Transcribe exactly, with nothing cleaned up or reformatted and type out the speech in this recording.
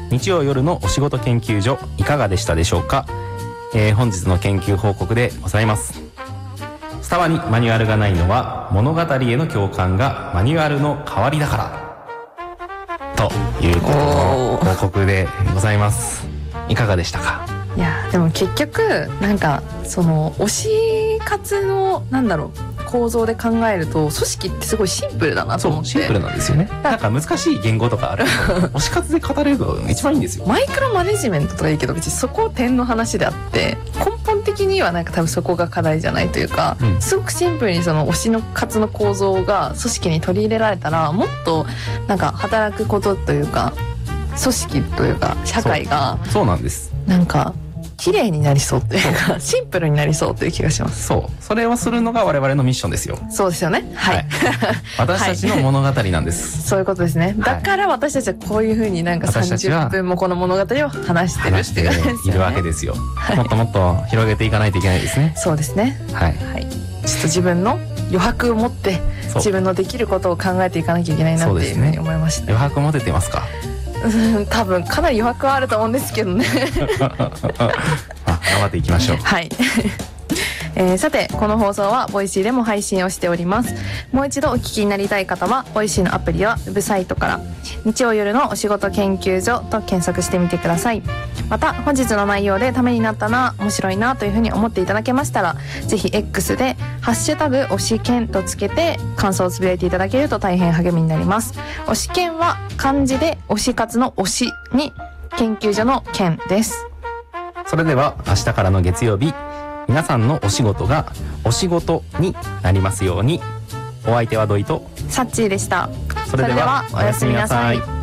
日曜夜のお仕事研究所いかがでしたでしょうか。えー、本日の研究報告でございます。スタバにマニュアルがないのは物語への共感がマニュアルの代わりだからということの報告でございます。いかがでしたか。 いやでも結局なんかその推し活のなんだろう構造で考えると組織ってすごいシンプルだなと思って。 そうシンプルなんですよね。なんか難しい言語とかある推し活で語れるのが一番いいんですよ。 マイクロマネジメントとかいいけど別にそこ点の話であって根本的にはなんか多分そこが課題じゃないというか、うん、すごくシンプルにその推しの活の構造が組織に取り入れられたらもっとなんか働くことというか組織というか社会がそう、そうなんです。 なんか綺麗になりそうっていうかシンプルになりそうっていう気がします。 そうそれをするのが我々のミッションですよ。 そうですよね。はい、はい、 私たちの物語なんです、 はい、そういうことですね。だから私たちはこういう風になんかさんじゅっぷんもこの物語を話してるっていう感じですよね。 いるわけですよ、はい、もっともっと広げていかないといけないですね。 そうですね。 はい、 はい、ちょっと自分の余白を持って自分のできることを考えていかなきゃいけないなっていうふうに思いました、ね、 余白持ててますか。 うん、多分かなり余白はあると思うんですけどね頑張っていきましょう。 はい、えー、さてこの放送はボイシーでも配信をしております。もう一度お聞きになりたい方はボイシーのアプリやウェブサイトから日曜夜のお仕事研究所と検索してみてください。また本日の内容でためになったな面白いなというふうに思っていただけましたらぜひ X でハッシュタグ推し研とつけて感想をつぶやいていただけると大変励みになります。推し研は漢字で推し活の推しに研究所の研です。 それでは明日からの月曜日皆さんのお仕事がお仕事になりますように。お相手は土井とサッチーでした。 それではおやすみなさい。